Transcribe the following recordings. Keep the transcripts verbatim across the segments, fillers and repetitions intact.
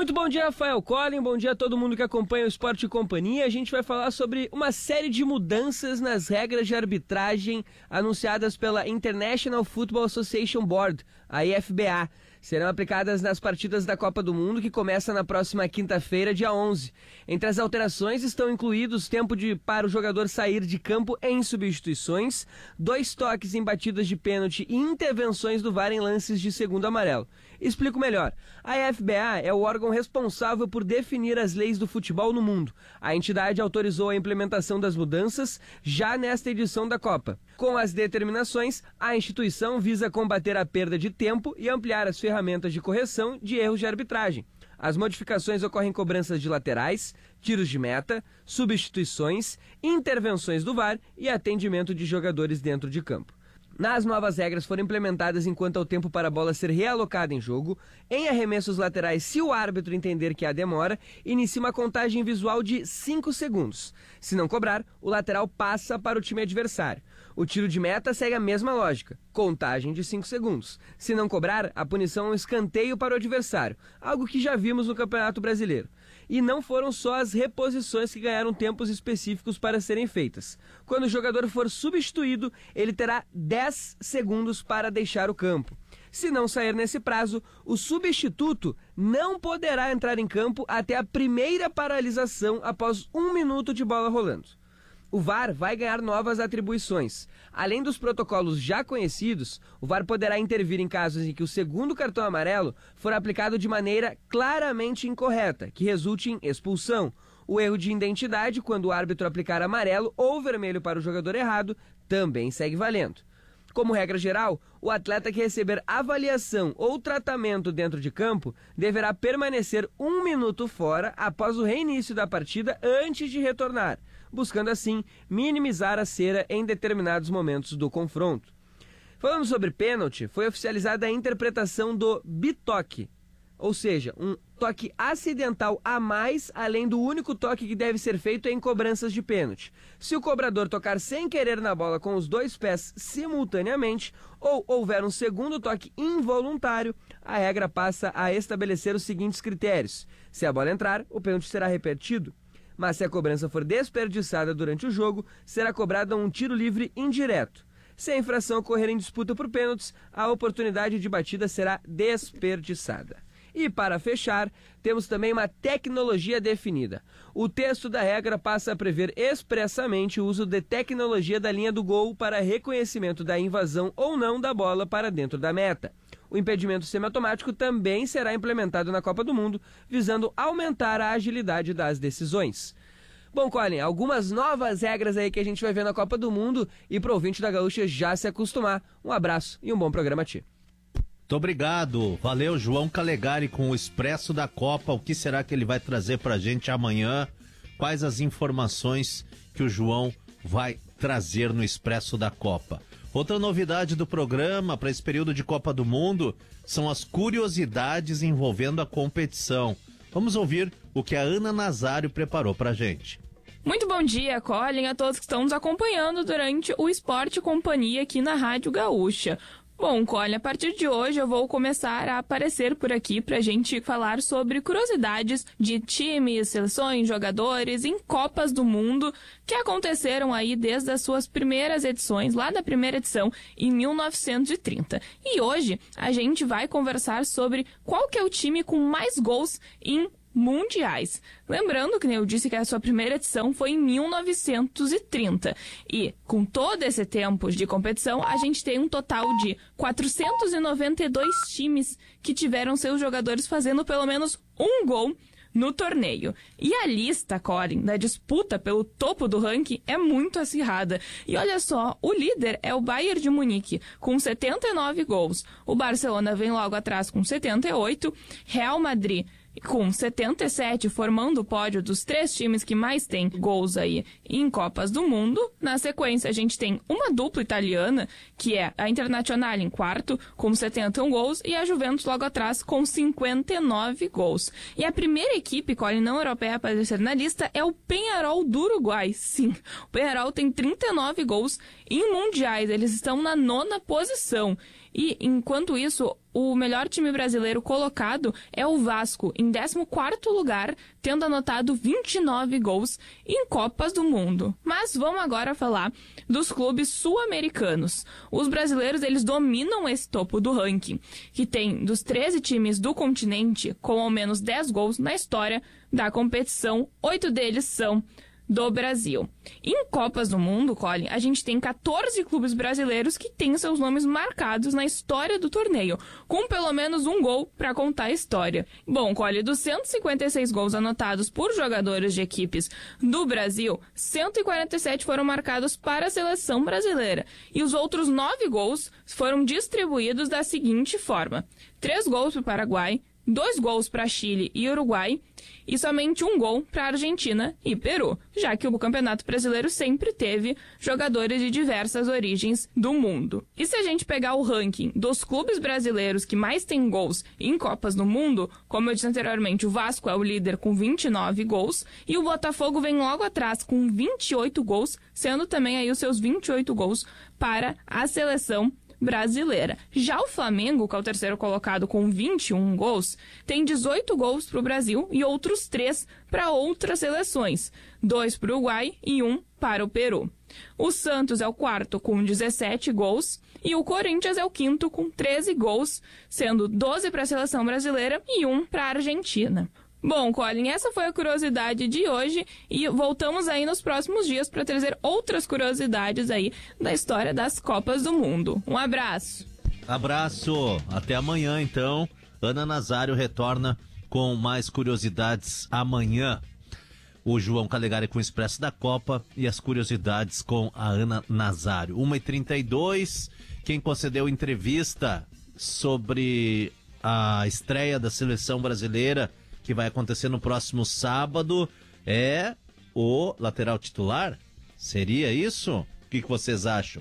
Muito bom dia, Rafael Collin, bom dia a todo mundo que acompanha o Esporte e Companhia. A gente vai falar sobre uma série de mudanças nas regras de arbitragem anunciadas pela International Football Association Board, a I F B A. Serão aplicadas nas partidas da Copa do Mundo, que começa na próxima quinta-feira, dia onze. Entre as alterações estão incluídos tempo de, para o jogador sair de campo em substituições, dois toques em batidas de pênalti e intervenções do V A R em lances de segundo amarelo. Explico melhor. A I F B A é o órgão responsável por definir as leis do futebol no mundo. A entidade autorizou a implementação das mudanças já nesta edição da Copa. Com as determinações, a instituição visa combater a perda de tempo e ampliar as ferramentas de correção de erros de arbitragem. As modificações ocorrem em cobranças de laterais, tiros de meta, substituições, intervenções do V A R e atendimento de jogadores dentro de campo. Nas novas regras foram implementadas enquanto ao tempo para a bola ser realocada em jogo, em arremessos laterais, se o árbitro entender que há demora, inicia uma contagem visual de cinco segundos. Se não cobrar, o lateral passa para o time adversário. O tiro de meta segue a mesma lógica, contagem de cinco segundos. Se não cobrar, a punição é um escanteio para o adversário, algo que já vimos no Campeonato Brasileiro. E não foram só as reposições que ganharam tempos específicos para serem feitas. Quando o jogador for substituído, ele terá dez segundos para deixar o campo. Se não sair nesse prazo, o substituto não poderá entrar em campo até a primeira paralisação após um minuto de bola rolando. O V A R vai ganhar novas atribuições. Além dos protocolos já conhecidos, o V A R poderá intervir em casos em que o segundo cartão amarelo for aplicado de maneira claramente incorreta, que resulte em expulsão. O erro de identidade, quando o árbitro aplicar amarelo ou vermelho para o jogador errado, também segue valendo. Como regra geral, o atleta que receber avaliação ou tratamento dentro de campo deverá permanecer um minuto fora após o reinício da partida antes de retornar, buscando assim minimizar a cera em determinados momentos do confronto. Falando sobre pênalti, foi oficializada a interpretação do bitoque, ou seja, um toque acidental a mais, além do único toque que deve ser feito em cobranças de pênalti. Se o cobrador tocar sem querer na bola com os dois pés simultaneamente, ou houver um segundo toque involuntário, a regra passa a estabelecer os seguintes critérios. Se a bola entrar, o pênalti será repetido. Mas se a cobrança for desperdiçada durante o jogo, será cobrado um tiro livre indireto. Se a infração ocorrer em disputa por pênaltis, a oportunidade de batida será desperdiçada. E para fechar, temos também uma tecnologia definida. O texto da regra passa a prever expressamente o uso de tecnologia da linha do gol para reconhecimento da invasão ou não da bola para dentro da meta. O impedimento semiautomático também será implementado na Copa do Mundo, visando aumentar a agilidade das decisões. Bom, Collin, algumas novas regras aí que a gente vai ver na Copa do Mundo e pro ouvinte da Gaúcha já se acostumar. Um abraço e um bom programa a ti. Muito obrigado, valeu João Calegari com o Expresso da Copa. O que será que ele vai trazer pra gente amanhã? Quais as informações que o João vai trazer no Expresso da Copa? Outra novidade do programa para esse período de Copa do Mundo são as curiosidades envolvendo a competição. Vamos ouvir o que a Ana Nazário preparou pra gente. Muito bom dia, Collin, a todos que estão nos acompanhando durante o Esporte Companhia aqui na Rádio Gaúcha. Bom, Collin, a partir de hoje eu vou começar a aparecer por aqui pra gente falar sobre curiosidades de times, seleções, jogadores em Copas do Mundo que aconteceram aí desde as suas primeiras edições, lá da primeira edição, em mil novecentos e trinta. E hoje a gente vai conversar sobre qual que é o time com mais gols em mundiais. Lembrando que eu disse que a sua primeira edição foi em mil novecentos e trinta. E com todo esse tempo de competição, a gente tem um total de quatrocentos e noventa e dois times que tiveram seus jogadores fazendo pelo menos um gol no torneio. E a lista, Collin, da disputa pelo topo do ranking é muito acirrada. E olha só, o líder é o Bayern de Munique, com setenta e nove gols. O Barcelona vem logo atrás com setenta e oito. Real Madrid com setenta e sete, formando o pódio dos três times que mais têm gols aí em Copas do Mundo. Na sequência, a gente tem uma dupla italiana, que é a Internazionale em quarto, com setenta e um gols, e a Juventus logo atrás, com cinquenta e nove gols. E a primeira equipe, Collin, não europeia a aparecer na lista é o Peñarol do Uruguai. Sim, o Peñarol tem trinta e nove gols em mundiais, eles estão na nona posição. E, enquanto isso, o melhor time brasileiro colocado é o Vasco, em décimo quarto lugar, tendo anotado vinte e nove gols em Copas do Mundo. Mas vamos agora falar dos clubes sul-americanos. Os brasileiros, eles dominam esse topo do ranking, que tem dos treze times do continente com ao menos dez gols na história da competição, oito deles são do Brasil. Em Copas do Mundo, Colin, a gente tem quatorze clubes brasileiros que têm seus nomes marcados na história do torneio, com pelo menos um gol para contar a história. Bom, Colin, dos cento e cinquenta e seis gols anotados por jogadores de equipes do Brasil, cento e quarenta e sete foram marcados para a seleção brasileira. E os outros nove gols foram distribuídos da seguinte forma: três gols para o Paraguai, dois gols para Chile e Uruguai e somente um gol para Argentina e Peru, já que o Campeonato Brasileiro sempre teve jogadores de diversas origens do mundo. E se a gente pegar o ranking dos clubes brasileiros que mais têm gols em Copas do Mundo, como eu disse anteriormente, o Vasco é o líder com vinte e nove gols e o Botafogo vem logo atrás com vinte e oito gols, sendo também aí os seus vinte e oito gols para a seleção brasileira. Já o Flamengo, que é o terceiro colocado com vinte e um gols, tem dezoito gols para o Brasil e outros três para outras seleções, dois para o Uruguai e um para o Peru. O Santos é o quarto com dezessete gols e o Corinthians é o quinto com treze gols, sendo doze para a seleção brasileira e um para a Argentina. Bom, Colin, essa foi a curiosidade de hoje e voltamos aí nos próximos dias para trazer outras curiosidades aí da história das Copas do Mundo. Um abraço. Abraço. Até amanhã, então. Ana Nazário retorna com mais curiosidades amanhã. O João Calegari com o Expresso da Copa e as curiosidades com a Ana Nazário. uma e trinta e dois, quem concedeu entrevista sobre a estreia da seleção brasileira que vai acontecer no próximo sábado é o lateral titular? Seria isso? O que, que vocês acham?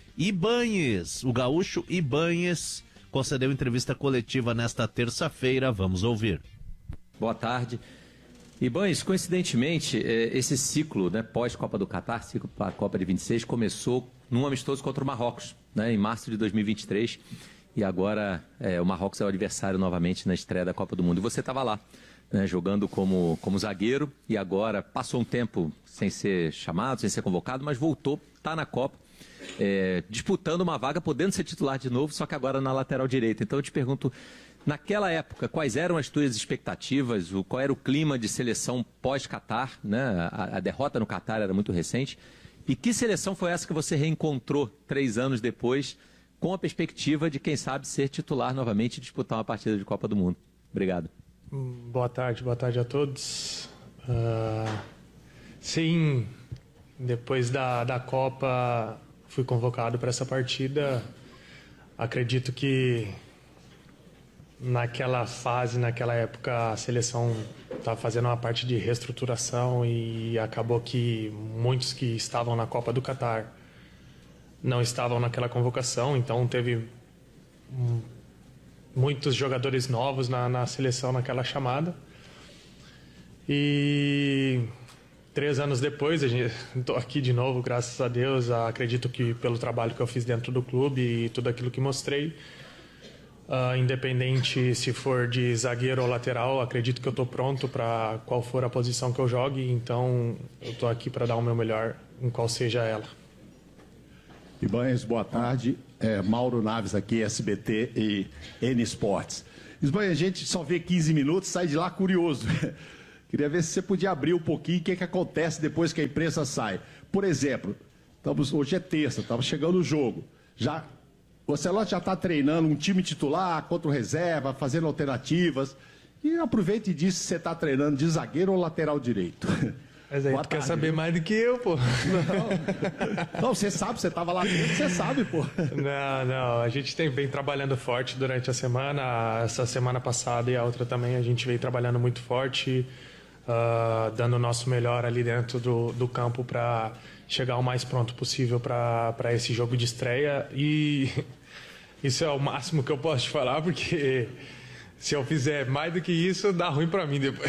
Ibañez, o gaúcho Ibañez, concedeu entrevista coletiva nesta terça-feira. Vamos ouvir. Boa tarde. Ibañez, coincidentemente, esse ciclo, né, pós-Copa do Catar, ciclo para a Copa de vinte e seis, começou num amistoso contra o Marrocos, né, em março de dois mil e vinte e três. E agora é, o Marrocos é o adversário novamente na estreia da Copa do Mundo. E você estava lá, né, jogando como, como zagueiro, e agora passou um tempo sem ser chamado, sem ser convocado, mas voltou, está na Copa, é, disputando uma vaga, podendo ser titular de novo, só que agora na lateral direita. Então eu te pergunto, naquela época, quais eram as tuas expectativas, o, qual era o clima de seleção pós-Catar, né? A, a derrota no Catar era muito recente, e que seleção foi essa que você reencontrou três anos depois, com a perspectiva de, quem sabe, ser titular novamente e disputar uma partida de Copa do Mundo? Obrigado. Boa tarde, boa tarde a todos. Uh, sim, depois da, da Copa fui convocado para essa partida. Acredito que naquela fase, naquela época, a seleção estava fazendo uma parte de reestruturação e acabou que muitos que estavam na Copa do Catar não estavam naquela convocação, então teve muitos jogadores novos na, na seleção naquela chamada. E três anos depois, estou aqui de novo, graças a Deus. Acredito que pelo trabalho que eu fiz dentro do clube e tudo aquilo que mostrei, uh, independente se for de zagueiro ou lateral, acredito que eu estou pronto para qual for a posição que eu jogue. Então, eu estou aqui para dar o meu melhor em qual seja ela. Ibañez, boa tarde. É, Mauro Naves aqui, S B T e N Sports. Ibañez, a gente só vê quinze minutos, sai de lá curioso. Queria ver se você podia abrir um pouquinho o que, que acontece depois que a imprensa sai. Por exemplo, estamos, hoje é terça, estamos chegando o jogo. Já, o Ancelotti já está treinando um time titular contra o reserva, fazendo alternativas. E aproveita e diz se você está treinando de zagueiro ou lateral direito. Mas aí Boa tu tarde, quer saber viu? mais do que eu, pô. Não, não, você sabe, você estava lá dentro, você sabe, pô. Não, não, a gente tem, vem trabalhando forte durante a semana. Essa semana passada e a outra também a gente vem trabalhando muito forte, uh, dando o nosso melhor ali dentro do, do campo para chegar o mais pronto possível para esse jogo de estreia. E isso é o máximo que eu posso te falar, porque se eu fizer mais do que isso, dá ruim para mim depois.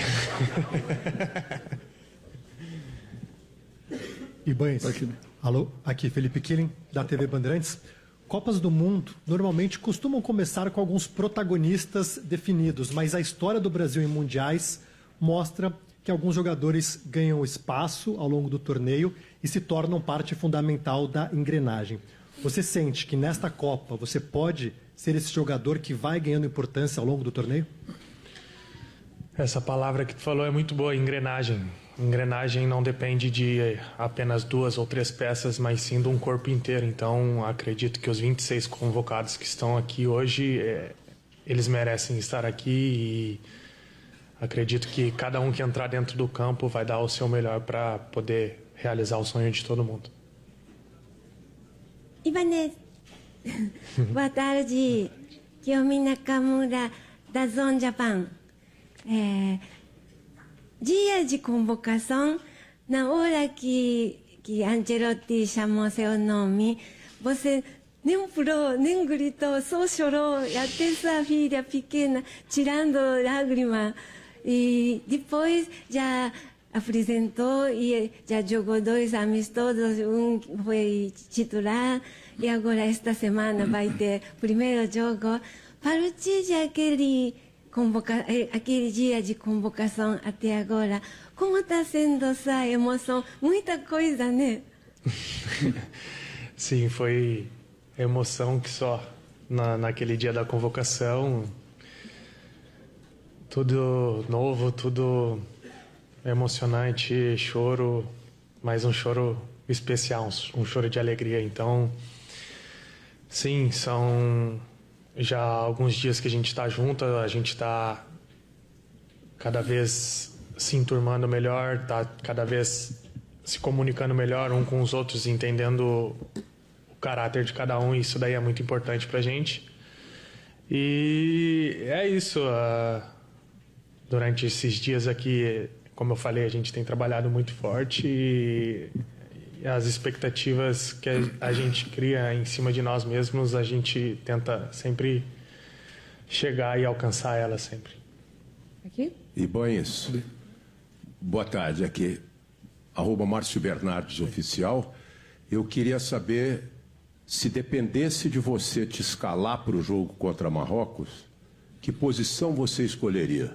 Ibañez, alô, aqui Felipe Killing, da T V Bandeirantes. Copas do Mundo normalmente costumam começar com alguns protagonistas definidos, mas a história do Brasil em mundiais mostra que alguns jogadores ganham espaço ao longo do torneio e se tornam parte fundamental da engrenagem. Você sente que nesta Copa você pode ser esse jogador que vai ganhando importância ao longo do torneio? Essa palavra que tu falou é muito boa, engrenagem. Engrenagem não depende de apenas duas ou três peças, mas sim de um corpo inteiro. Então, acredito que os vinte e seis convocados que estão aqui hoje, é, eles merecem estar aqui e acredito que cada um que entrar dentro do campo vai dar o seu melhor para poder realizar o sonho de todo mundo. Ibanez, boa tarde. Kiyomi Nakamura, da Zone Japan. É... Dia de convocação, na hora que, que Ancelotti chamou seu nome, você nem pulou, nem gritou, só chorou, e até sua filha pequena tirando lágrimas. E depois já apresentou e já jogou dois amistosos, um foi titular, e agora esta semana vai ter o primeiro jogo. Partir de aquele... Convoca... aquele dia de convocação até agora, como está sendo essa emoção? Muita coisa, né? Sim, foi emoção que só na, naquele dia da convocação. Tudo novo, tudo emocionante, choro, mas um choro especial, um choro de alegria. Então, sim, são... já há alguns dias que a gente está junto, a gente está cada vez se enturmando melhor, está cada vez se comunicando melhor um com os outros, entendendo o caráter de cada um, e isso daí é muito importante para a gente. E é isso, uh, durante esses dias aqui, como eu falei, a gente tem trabalhado muito forte e as expectativas que a gente cria em cima de nós mesmos, a gente tenta sempre chegar e alcançar elas sempre. Aqui? Ibanez, boa tarde, aqui, arroba Márcio Bernardes Oficial. Eu queria saber, se dependesse de você te escalar para o jogo contra Marrocos, que posição você escolheria?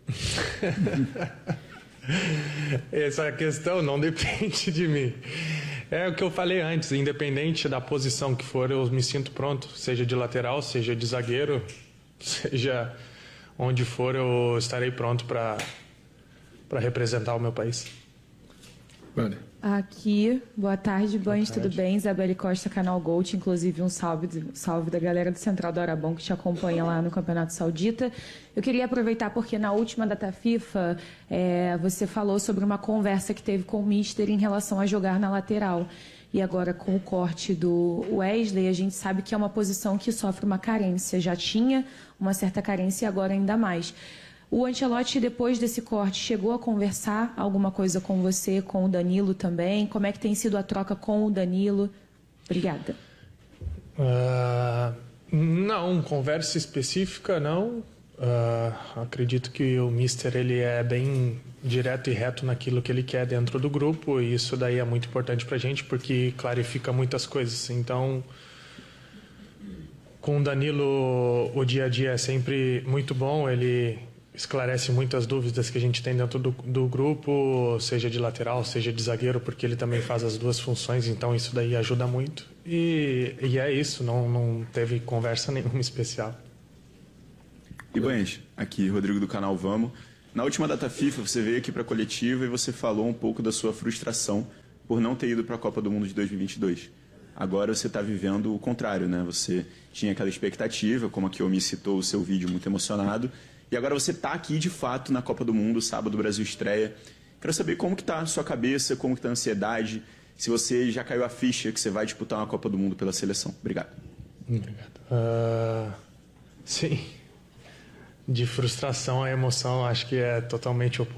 Essa questão não depende de mim. É o que eu falei antes, independente da posição que for, eu me sinto pronto, seja de lateral, seja de zagueiro, seja onde for, eu estarei pronto para para representar o meu país. Vale. Aqui, boa tarde, Banhos, tudo bem? Isabelle Costa, Canal Gold, inclusive um salve, salve da galera do Central do Arabão que te acompanha lá no Campeonato Saudita. Eu queria aproveitar porque na última data FIFA é, você falou sobre uma conversa que teve com o Mister em relação a jogar na lateral. E agora com o corte do Wesley, a gente sabe que é uma posição que sofre uma carência. Já tinha uma certa carência e agora ainda mais. O Ancelotti, depois desse corte, chegou a conversar alguma coisa com você, com o Danilo também? Como é que tem sido a troca com o Danilo? Obrigada. Uh, não, conversa específica não. Uh, acredito que o Mister ele é bem direto e reto naquilo que ele quer dentro do grupo, e isso daí é muito importante pra gente porque clarifica muitas coisas. Então, com o Danilo o dia a dia é sempre muito bom, ele esclarece muitas dúvidas que a gente tem dentro do, do grupo, seja de lateral, seja de zagueiro, porque ele também faz as duas funções, então isso daí ajuda muito. E, e é isso, não, não teve conversa nenhuma especial. Ibanez, aqui Rodrigo do canal Vamos. Na última data FIFA você veio aqui para a coletiva e você falou um pouco da sua frustração por não ter ido para a Copa do Mundo de dois mil e vinte e dois. Agora você está vivendo o contrário, né? Você tinha aquela expectativa, como a Kiyomi citou o seu vídeo muito emocionado, e agora você está aqui de fato na Copa do Mundo, sábado o Brasil estreia. Quero saber como que está a sua cabeça, como que está a ansiedade, se você já caiu a ficha que você vai disputar uma Copa do Mundo pela seleção. Obrigado. Obrigado. Uh, sim. De frustração a emoção, acho que é totalmente oposto.